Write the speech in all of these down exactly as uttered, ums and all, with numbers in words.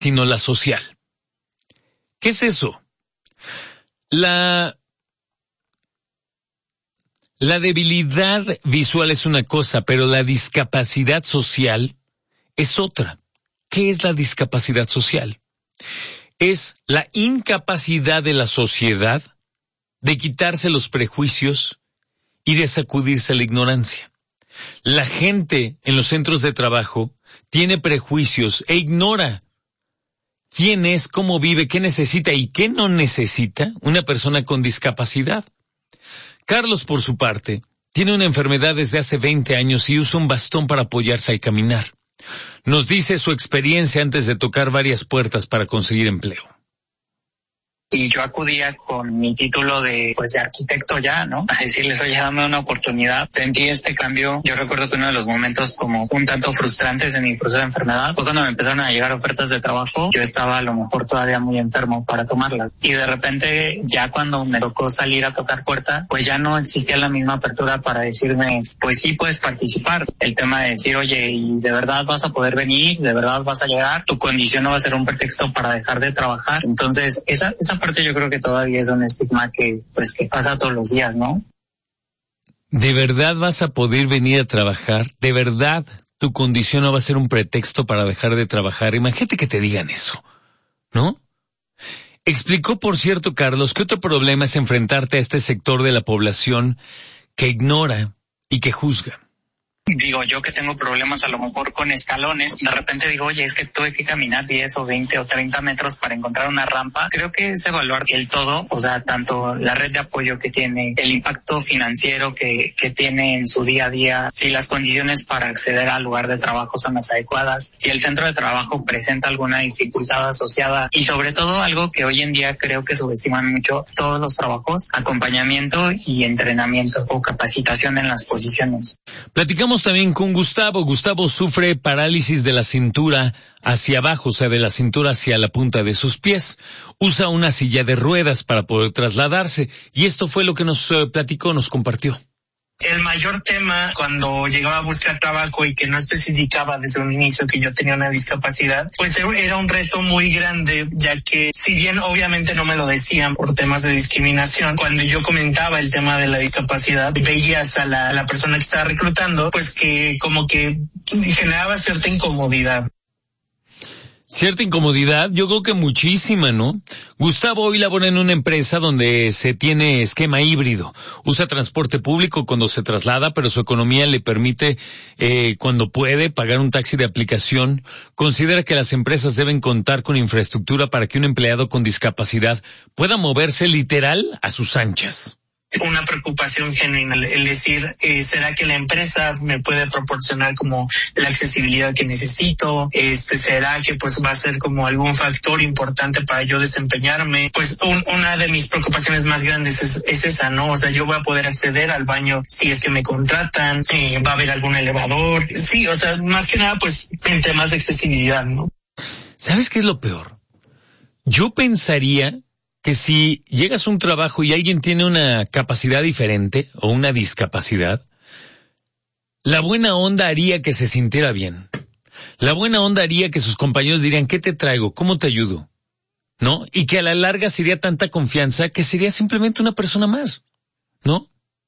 sino la social. ¿Qué es eso? La, la debilidad visual es una cosa, pero la discapacidad social es otra. ¿Qué es la discapacidad social? Es la incapacidad de la sociedad de quitarse los prejuicios y de sacudirse la ignorancia. La gente en los centros de trabajo tiene prejuicios e ignora quién es, cómo vive, qué necesita y qué no necesita una persona con discapacidad. Carlos, por su parte, tiene una enfermedad desde hace veinte años y usa un bastón para apoyarse al caminar. Nos dice su experiencia antes de tocar varias puertas para conseguir empleo. Y yo acudía con mi título de, pues, de arquitecto ya, ¿no? A decirles, oye, dame una oportunidad. Sentí este cambio. Yo recuerdo que uno de los momentos como un tanto frustrantes en mi proceso de enfermedad fue cuando me empezaron a llegar ofertas de trabajo. Yo estaba a lo mejor todavía muy enfermo para tomarlas. Y de repente, ya cuando me tocó salir a tocar puerta, pues ya no existía la misma apertura para decirme, pues sí puedes participar. El tema de decir, oye, y de verdad vas a poder venir, de verdad vas a llegar, tu condición no va a ser un pretexto para dejar de trabajar. Entonces, esa, esa parte yo creo que todavía es un estigma que pues que pasa todos los días, ¿no? ¿De verdad vas a poder venir a trabajar? ¿De verdad tu condición no va a ser un pretexto para dejar de trabajar? Imagínate que te digan eso, ¿no? Explicó, por cierto, Carlos, que otro problema es enfrentarte a este sector de la población que ignora y que juzga. Digo, yo que tengo problemas a lo mejor con escalones, de repente digo, oye, es que tuve que caminar diez o veinte o treinta metros para encontrar una rampa. Creo que es evaluar el todo, o sea, tanto la red de apoyo que tiene, el impacto financiero que, que tiene en su día a día, si las condiciones para acceder al lugar de trabajo son las adecuadas, si el centro de trabajo presenta alguna dificultad asociada y sobre todo algo que hoy en día creo que subestiman mucho todos los trabajos, acompañamiento y entrenamiento o capacitación en las posiciones. Platicamos también con Gustavo. Gustavo sufre parálisis de la cintura hacia abajo, o sea, de la cintura hacia la punta de sus pies. Usa una silla de ruedas para poder trasladarse y esto fue lo que nos eh, platicó, nos compartió. El mayor tema cuando llegaba a buscar trabajo y que no especificaba desde un inicio que yo tenía una discapacidad, pues era un reto muy grande, ya que si bien obviamente no me lo decían por temas de discriminación, cuando yo comentaba el tema de la discapacidad, veías a la, a la persona que estaba reclutando, pues que como que generaba cierta incomodidad. Cierta incomodidad, yo creo que muchísima, ¿no? Gustavo hoy labora en una empresa donde se tiene esquema híbrido. Usa transporte público cuando se traslada, pero su economía le permite, eh, cuando puede, pagar un taxi de aplicación. Considera que las empresas deben contar con infraestructura para que un empleado con discapacidad pueda moverse literal a sus anchas. Una preocupación genuina, el decir, eh, ¿será que la empresa me puede proporcionar como la accesibilidad que necesito? Este, ¿será que pues va a ser como algún factor importante para yo desempeñarme? Pues un, una de mis preocupaciones más grandes es, es esa, ¿no? O sea, yo voy a poder acceder al baño si es que me contratan, eh, va a haber algún elevador. Sí, o sea, más que nada pues en temas de accesibilidad, ¿no? ¿Sabes qué es lo peor? Yo pensaría que si llegas a un trabajo y alguien tiene una capacidad diferente o una discapacidad, la buena onda haría que se sintiera bien. La buena onda haría que sus compañeros dirían, ¿qué te traigo? ¿Cómo te ayudo? ¿No? Y que a la larga sería tanta confianza que sería simplemente una persona más, ¿no?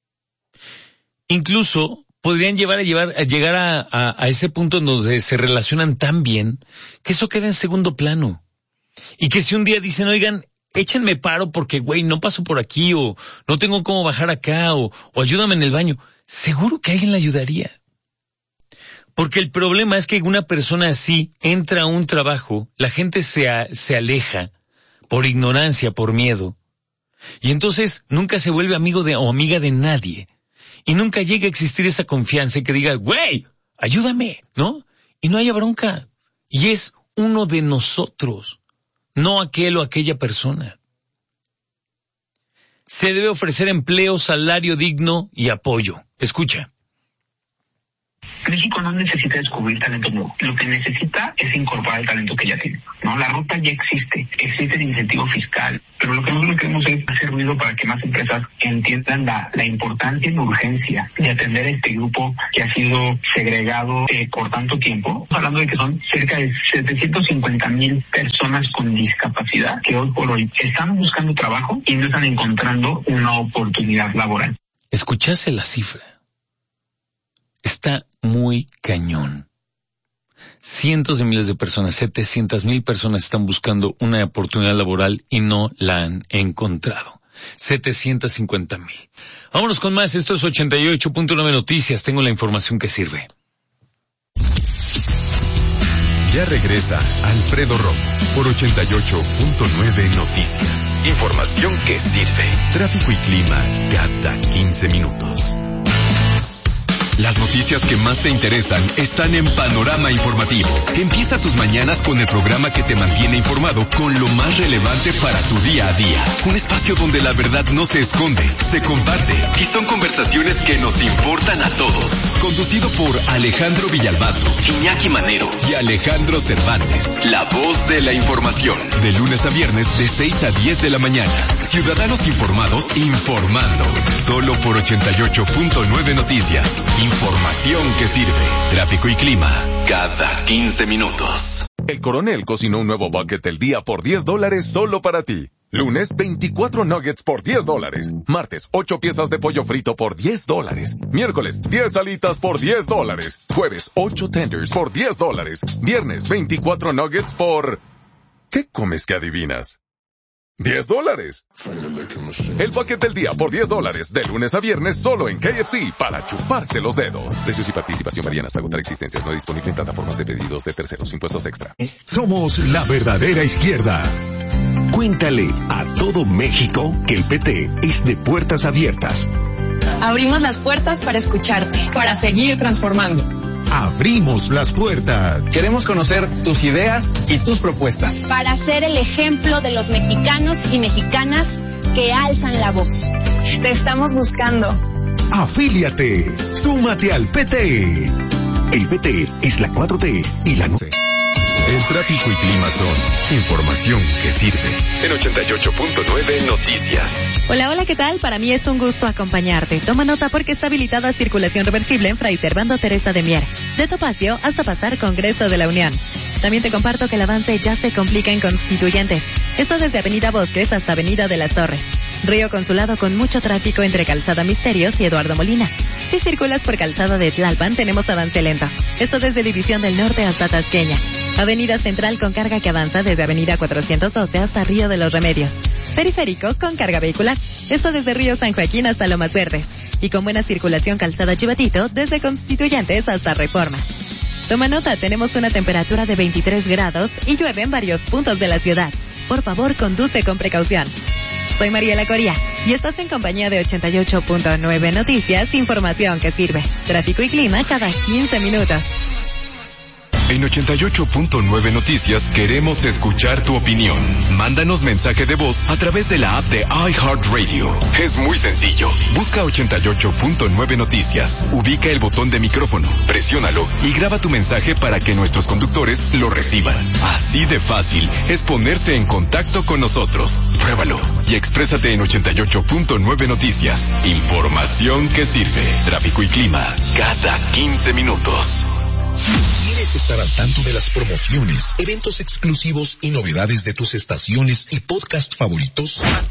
Incluso podrían llevar a, llevar, a llegar a, a, a ese punto en donde se relacionan tan bien que eso queda en segundo plano. Y que si un día dicen, oigan, échenme paro porque, güey, no paso por aquí, o no tengo cómo bajar acá, o, o ayúdame en el baño, seguro que alguien le ayudaría. Porque el problema es que una persona así entra a un trabajo, la gente se, a, se aleja por ignorancia, por miedo, y entonces nunca se vuelve amigo de o amiga de nadie, y nunca llega a existir esa confianza y que diga, güey, ayúdame, ¿no? Y no haya bronca, y es uno de nosotros. No aquel o aquella persona. Se debe ofrecer empleo, salario digno y apoyo. Escucha. México no necesita descubrir talento nuevo. Lo que necesita es incorporar el talento que ya tiene, ¿no? La ruta ya existe, existe el incentivo fiscal, pero lo que nosotros queremos es hacer ruido para que más empresas entiendan la, la importancia y la urgencia de atender a este grupo que ha sido segregado eh, por tanto tiempo. Hablando de que son cerca de setecientos cincuenta mil personas con discapacidad que hoy por hoy están buscando trabajo y no están encontrando una oportunidad laboral. ¿Escuchaste la cifra? Está muy cañón. Cientos de miles de personas, setecientas mil personas están buscando una oportunidad laboral y no la han encontrado. setecientos cincuenta mil. Vámonos con más. Esto es ochenta y ocho punto nueve Noticias. Tengo la información que sirve. Ya regresa Alfredo Romo por ochenta y ocho punto nueve Noticias. Información que sirve. Tráfico y clima cada quince minutos. Las noticias que más te interesan están en Panorama Informativo. Empieza tus mañanas con el programa que te mantiene informado con lo más relevante para tu día a día. Un espacio donde la verdad no se esconde, se comparte y son conversaciones que nos importan a todos. Conducido por Alejandro Villalbazo, Iñaki Manero y Alejandro Cervantes. La voz de la información. De lunes a viernes de seis a diez de la mañana. Ciudadanos informados informando. Solo por ochenta y ocho punto nueve Noticias. Información que sirve. Tráfico y clima cada quince minutos. El Coronel cocinó un nuevo bucket del día por diez dólares solo para ti. Lunes, veinticuatro nuggets por diez dólares. Martes, ocho piezas de pollo frito por diez dólares. Miércoles, diez alitas por diez dólares. Jueves, ocho tenders por diez dólares. Viernes, veinticuatro nuggets por... ¿Qué comes que adivinas? diez dólares. El bucket del día por diez dólares, de lunes a viernes, solo en K F C, para chuparse los dedos. Precios y participación varían hasta agotar existencias. No disponible en plataformas de pedidos de terceros. Impuestos extra. Somos la verdadera izquierda. Cuéntale a todo México que el P T es de puertas abiertas. Abrimos las puertas para escucharte, para seguir transformando. Abrimos las puertas. Queremos conocer tus ideas y tus propuestas. Para ser el ejemplo de los mexicanos y mexicanas que alzan la voz. Te estamos buscando. Afíliate. Súmate al P T. El P T es la cuatro T y la no. El tráfico y clima son información que sirve. En ochenta y ocho punto nueve Noticias. Hola, hola, ¿qué tal? Para mí es un gusto acompañarte. Toma nota porque está habilitada circulación reversible en Fray Servando Teresa de Mier, de Topacio hasta pasar Congreso de la Unión. También te comparto que el avance ya se complica en Constituyentes. Esto desde Avenida Bosques hasta Avenida de las Torres. Río Consulado con mucho tráfico entre Calzada Misterios y Eduardo Molina. Si circulas por Calzada de Tlalpan, tenemos avance lento. Esto desde División del Norte hasta Tasqueña. Avenida Central con carga que avanza desde Avenida cuatrocientos doce hasta Río de los Remedios. Periférico con carga vehicular. Esto desde Río San Joaquín hasta Lomas Verdes. Y con buena circulación Calzada Chivatito desde Constituyentes hasta Reforma. Toma nota, tenemos una temperatura de veintitrés grados y llueve en varios puntos de la ciudad. Por favor, conduce con precaución. Soy Mariela Coria y estás en compañía de ochenta y ocho punto nueve Noticias, información que sirve. Tráfico y clima cada quince minutos. En ochenta y ocho punto nueve Noticias queremos escuchar tu opinión. Mándanos mensaje de voz a través de la app de iHeartRadio. Es muy sencillo. Busca ochenta y ocho punto nueve Noticias. Ubica el botón de micrófono, presiónalo y graba tu mensaje para que nuestros conductores lo reciban. Así de fácil es ponerse en contacto con nosotros. Pruébalo y exprésate en ochenta y ocho punto nueve Noticias. Información que sirve. Tráfico y clima cada quince minutos. ¿Quieres estar al tanto de las promociones, eventos exclusivos y novedades de tus estaciones y podcast favoritos?